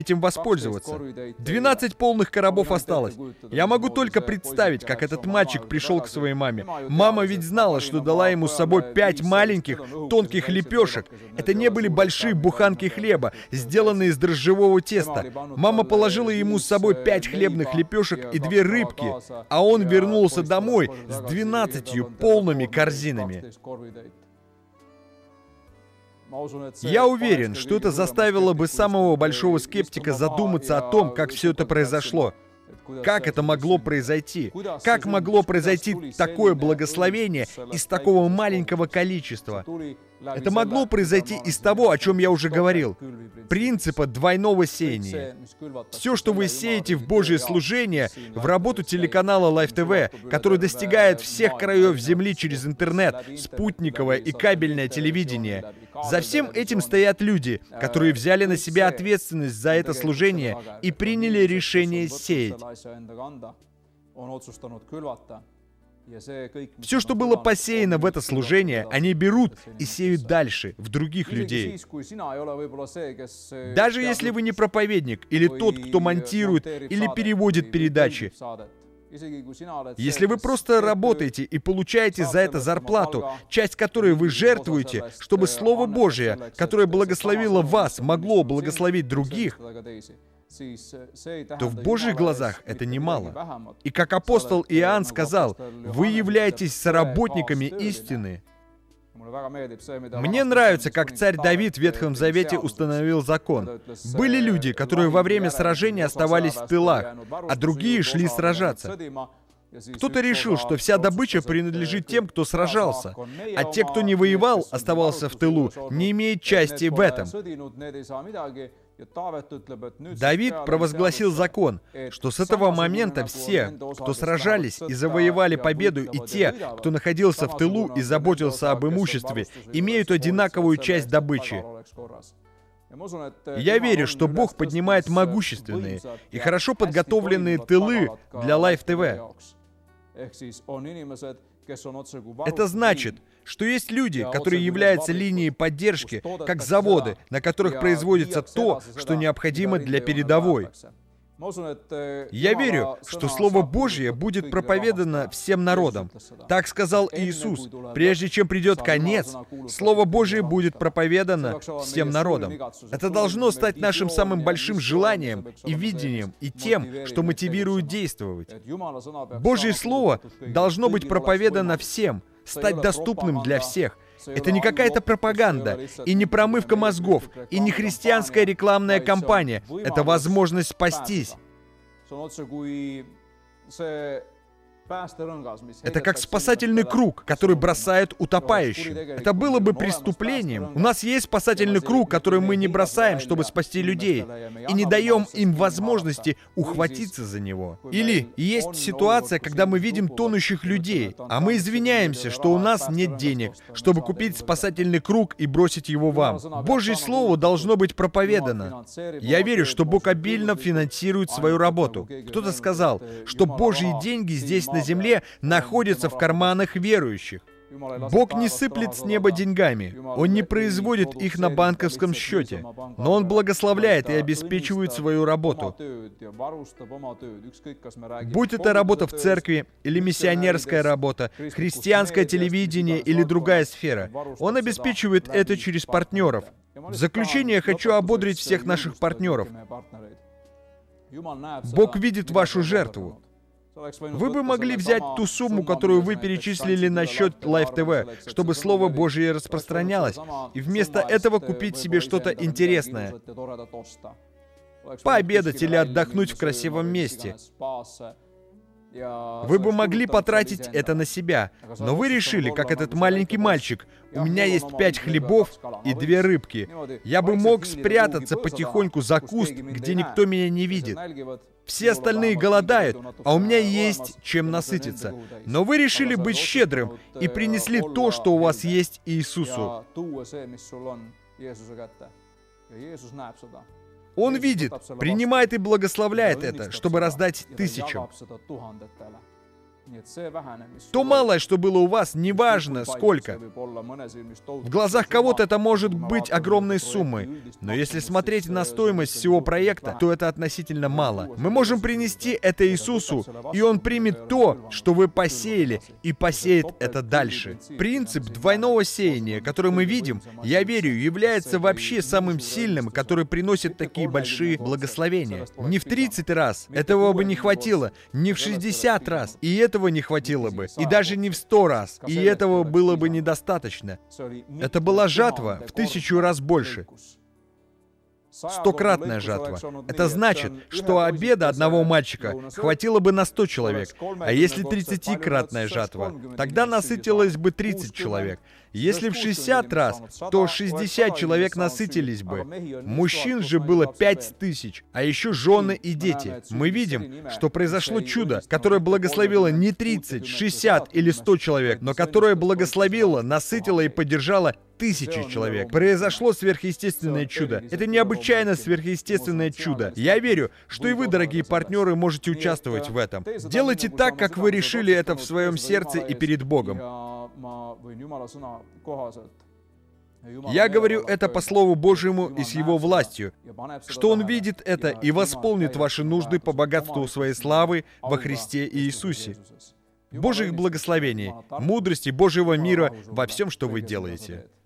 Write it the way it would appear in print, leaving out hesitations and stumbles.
этим воспользоваться. 12 полных коробов осталось. Я могу только представить, как этот мальчик пришел к своей маме. Мама ведь знала, что дала ему с собой 5 маленьких, тонких лепешек. Это не были большие буханки хлеба, сделанные из дрожжевого теста. Мама положила ему с собой 5 хлебных лепешек и 2 рыбки, а он вернулся домой с 12 полными корзинами. Я уверен, что это заставило бы самого большого скептика задуматься о том, как все это произошло. Как это могло произойти? Как могло произойти такое благословение из такого маленького количества? Это могло произойти из того, о чем я уже говорил. Принципа двойного сеяния. Все, что вы сеете в Божье служение, в работу телеканала Live TV, который достигает всех краев земли через интернет, спутниковое и кабельное телевидение. За всем этим стоят люди, которые взяли на себя ответственность за это служение и приняли решение сеять. Все, что было посеяно в это служение, они берут и сеют дальше, в других людей. Даже если вы не проповедник, или тот, кто монтирует или переводит передачи, если вы просто работаете и получаете за это зарплату, часть которой вы жертвуете, чтобы Слово Божие, которое благословило вас, могло благословить других, то в Божьих глазах это немало. И как апостол Иоанн сказал, вы являетесь соработниками истины. Мне нравится, как царь Давид в Ветхом Завете установил закон. Были люди, которые во время сражения оставались в тылах, а другие шли сражаться. Кто-то решил, что вся добыча принадлежит тем, кто сражался, а те, кто не воевал, оставался в тылу, не имеет части в этом. Давид провозгласил закон, что с этого момента все, кто сражались и завоевали победу, и те, кто находился в тылу и заботился об имуществе, имеют одинаковую часть добычи. Я верю, что Бог поднимает могущественные и хорошо подготовленные тылы для Live TV. Это значит, что есть люди, которые являются линией поддержки, как заводы, на которых производится то, что необходимо для передовой. Я верю, что Слово Божье будет проповедано всем народам. Так сказал Иисус. Прежде чем придет конец, Слово Божье будет проповедано всем народам. Это должно стать нашим самым большим желанием и видением, и тем, что мотивирует действовать. Божье Слово должно быть проповедано всем, стать доступным для всех. Это не какая-то пропаганда, и не промывка мозгов, и не христианская рекламная кампания. Это возможность спастись. Это как спасательный круг, который бросают утопающим. Это было бы преступлением. У нас есть спасательный круг, который мы не бросаем, чтобы спасти людей, и не даем им возможности ухватиться за него. Или есть ситуация, когда мы видим тонущих людей, а мы извиняемся, что у нас нет денег, чтобы купить спасательный круг и бросить его вам. Божье Слово должно быть проповедано. Я верю, что Бог обильно финансирует свою работу. Кто-то сказал, что Божьи деньги здесь на земле находятся в карманах верующих. Бог не сыплет с неба деньгами. Он не производит их на банковском счете. Но Он благословляет и обеспечивает свою работу. Будь это работа в церкви, или миссионерская работа, христианское телевидение или другая сфера, Он обеспечивает это через партнеров. В заключение я хочу ободрить всех наших партнеров. Бог видит вашу жертву. Вы бы могли взять ту сумму, которую вы перечислили на счет Live TV, чтобы Слово Божие распространялось, и вместо этого купить себе что-то интересное. Пообедать или отдохнуть в красивом месте. Вы бы могли потратить это на себя, но вы решили, как этот маленький мальчик, у меня есть 5 хлебов и 2 рыбки. Я бы мог спрятаться потихоньку за куст, где никто меня не видит. Все остальные голодают, а у меня есть чем насытиться. Но вы решили быть щедрым и принесли то, что у вас есть, Иисусу. Он видит, принимает и благословляет это, чтобы раздать тысячам. То малое, что было у вас, неважно сколько. В глазах кого-то это может быть огромной суммой, но если смотреть на стоимость всего проекта, то это относительно мало. Мы можем принести это Иисусу, и Он примет то, что вы посеяли, и посеет это дальше. Принцип двойного сеяния, который мы видим, я верю, является вообще самым сильным, который приносит такие большие благословения. Не в 30 раз, этого бы не хватило, не в 60 раз, и этого не хватило бы, и даже не в 100 раз, и этого было бы недостаточно. Это была жатва в 1000 раз больше. 100-кратная жатва. Это значит, что обеда одного мальчика хватило бы на 100 человек. А если 30-кратная жатва, тогда насытилось бы 30 человек. Если в 60 раз, то 60 человек насытились бы. Мужчин же было 5000, а еще жены и дети. Мы видим, что произошло чудо, которое благословило не 30, 60 или 100 человек, но которое благословило, насытило и поддержало 1000 человек. Произошло сверхъестественное чудо. Это необычайно сверхъестественное чудо. Я верю, что и вы, дорогие партнеры, можете участвовать в этом. Делайте так, как вы решили это в своем сердце и перед Богом. Я говорю это по Слову Божьему и с Его властью, что Он видит это и восполнит ваши нужды по богатству своей славы во Христе и Иисусе. Божьих благословений, мудрости, Божьего мира во всем, что вы делаете.